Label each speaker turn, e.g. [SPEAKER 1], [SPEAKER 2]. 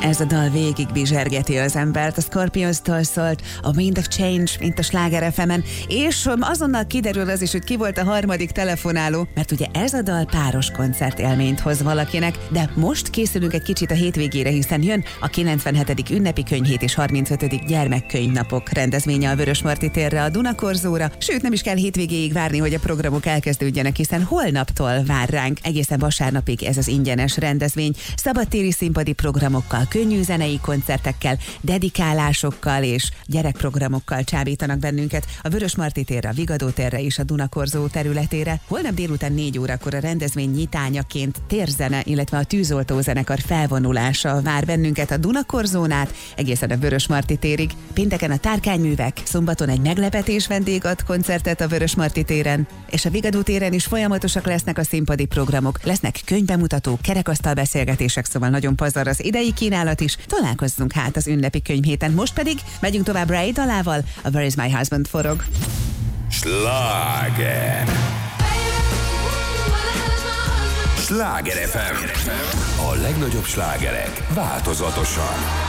[SPEAKER 1] Ez a dal végig bizsergeti az embert, a Scorpions-tól szólt, a Wind of Change, mint a Sláger FM-en, és azonnal kiderül az is, hogy ki volt a harmadik telefonáló, mert ugye ez a dal páros koncertélményt hoz valakinek, de most készülünk egy kicsit a hétvégére, hiszen jön a 97. ünnepi könyvhét és 35. gyermekkönyvnapok rendezvénye a Vörösmarty térre, a Dunakorzóra, sőt nem is kell hétvégéig várni, hogy a programok elkezdődjenek, hiszen holnaptól vár ránk egészen vasárnapig ez az ingyenes rendezvény, szabadtéri színpadi programokkal, könnyű zenei koncertekkel, dedikálásokkal és gyerekprogramokkal csábítanak bennünket a Vörösmarty térre, a Vigadó térre és a Dunakorzó területére. Holnap délután 4 órakor a rendezvény nyitányaként térzene, illetve a tűzoltó zenekar felvonulása vár bennünket a Dunakorzón át egészen a Vörösmarty térig. Pénteken a Tárkányművek, szombaton egy meglepetés vendég ad koncertet a Vörösmarty téren, és a Vigadó téren is folyamatosak lesznek a színpadi programok, lesznek könyvbemutatók, kerekasztalbeszélgetések, szóval nagyon pazar az idei kínálat is. Találkozzunk hát az ünnepi könyvhéten. Most pedig megyünk tovább Ray dalával, a Where is my husband forog.
[SPEAKER 2] Sláger! Sláger FM! A legnagyobb slágerek változatosan.